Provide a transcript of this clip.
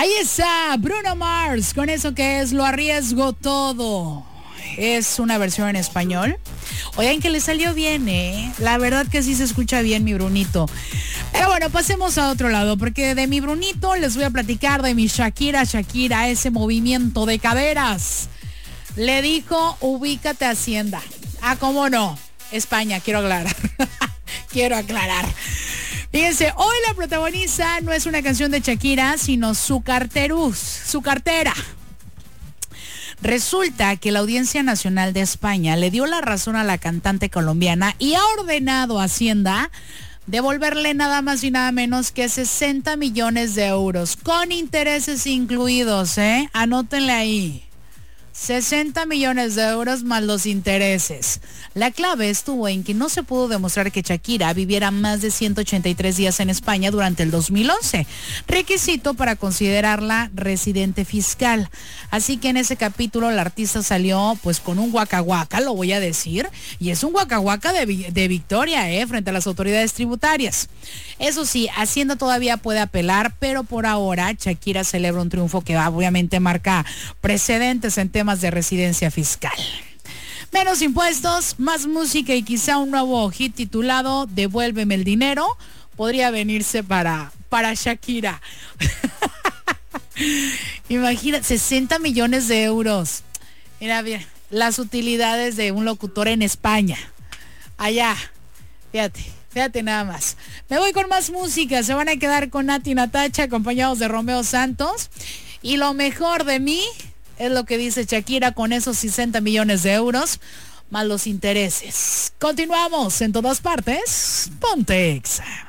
Ahí está Bruno Mars con eso que es Lo Arriesgo Todo. Es una versión en español. Oigan, que le salió bien, ¿eh? La verdad que sí se escucha bien, mi Brunito. Pero bueno, pasemos a otro lado, porque de mi Brunito les voy a platicar de mi Shakira, ese movimiento de caderas. Le dijo, ubícate Hacienda. Ah, ¿cómo no? España, quiero aclarar. Quiero aclarar. Fíjense, hoy la protagonista no es una canción de Shakira, sino su cartera. Resulta que la Audiencia Nacional de España le dio la razón a la cantante colombiana y ha ordenado a Hacienda devolverle nada más y nada menos que 60 millones de euros, con intereses incluidos, ¿eh? Anótenle ahí. 60 millones de euros más los intereses. La clave estuvo en que no se pudo demostrar que Shakira viviera más de 183 días en España durante el 2011, requisito para considerarla residente fiscal. Así que en ese capítulo la artista salió pues con un guacahuaca, lo voy a decir, y es un guacahuaca de victoria, frente a las autoridades tributarias. Eso sí, Hacienda todavía puede apelar, pero por ahora Shakira celebra un triunfo que obviamente marca precedentes en temas de residencia fiscal. Menos impuestos, más música y quizá un nuevo hit titulado Devuélveme el dinero podría venirse para Shakira. Imagina, 60 millones de euros. Mira bien, las utilidades de un locutor en España. Allá, fíjate nada más. Me voy con más música, se van a quedar con Nati y Natacha acompañados de Romeo Santos. Y lo mejor de mí es lo que dice Shakira con esos 60 millones de euros más los intereses. Continuamos en todas partes. Ponte Exa.